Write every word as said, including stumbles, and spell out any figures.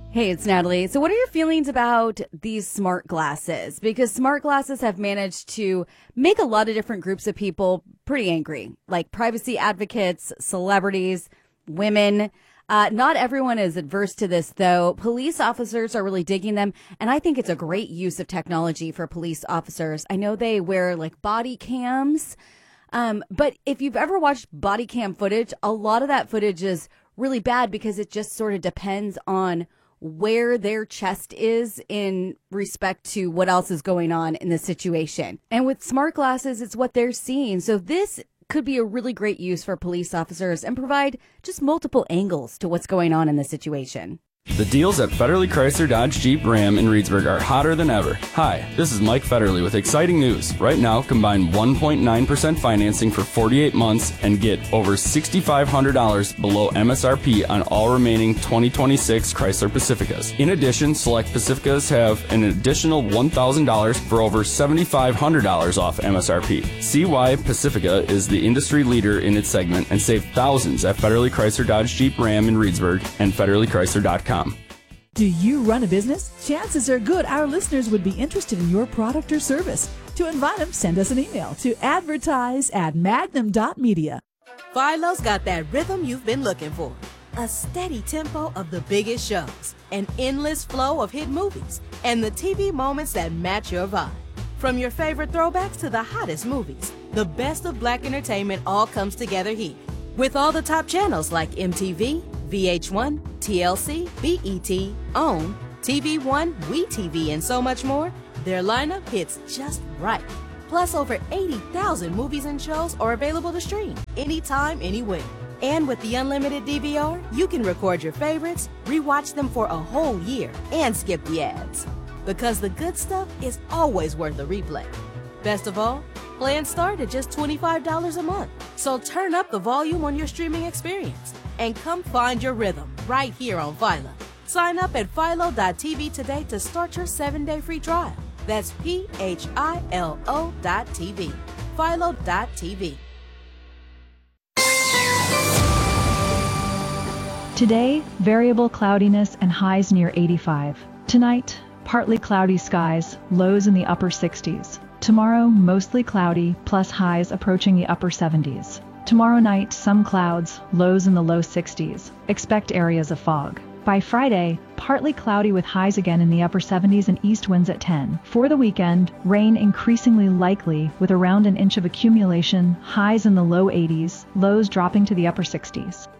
Hey, it's Natalie. So what are your feelings about these smart glasses? Because smart glasses have managed to make a lot of different groups of people pretty angry, like privacy advocates, celebrities, women. Uh, not everyone is adverse to this, though. Police officers are really digging them, and I think it's a great use of technology for police officers. I know they wear like body cams, um, but if you've ever watched body cam footage, a lot of that footage is really bad because it just sort of depends on where their chest is in respect to what else is going on in the situation. And with smart glasses, it's what they're seeing. So this could be a really great use for police officers and provide just multiple angles to what's going on in the situation. The deals at Federally Chrysler Dodge Jeep Ram in Reedsburg are hotter than ever. Hi, this is Mike Federally with exciting news. Right now, combine one point nine percent financing for forty-eight months and get over six thousand five hundred dollars below M S R P on all remaining twenty twenty-six Chrysler Pacificas. In addition, select Pacificas have an additional one thousand dollars for over seven thousand five hundred dollars off M S R P. See why Pacifica is the industry leader in its segment and save thousands at Federally Chrysler Dodge Jeep Ram in Reedsburg and Federally Chrysler dot com. Do you run a business? Chances are good our listeners would be interested in your product or service. To invite them, send us an email to advertise at magnum dot media. Philo's got that rhythm you've been looking for. A steady tempo of the biggest shows, an endless flow of hit movies, and the T V moments that match your vibe. From your favorite throwbacks to the hottest movies, the best of black entertainment all comes together here. With all the top channels like M T V, V H one, T L C, B E T, OWN, T V One, WeTV, and so much more, their lineup hits just right. Plus, over eighty thousand movies and shows are available to stream anytime, anywhere. And with the unlimited D V R, you can record your favorites, rewatch them for a whole year, and skip the ads. Because the good stuff is always worth a replay. Best of all, plans start at just twenty-five dollars a month. So turn up the volume on your streaming experience and come find your rhythm right here on Philo. Sign up at philo dot t v today to start your seven-day free trial. That's P H I L O dot T V. philo dot T V. Today, variable cloudiness and highs near eighty-five. Tonight, partly cloudy skies, lows in the upper sixties. Tomorrow, mostly cloudy, plus highs approaching the upper seventies. Tomorrow night, some clouds, lows in the low sixties. Expect areas of fog. By Friday, partly cloudy with highs again in the upper seventies and east winds at ten. For the weekend, rain increasingly likely with around an inch of accumulation, highs in the low eighties, lows dropping to the upper sixties.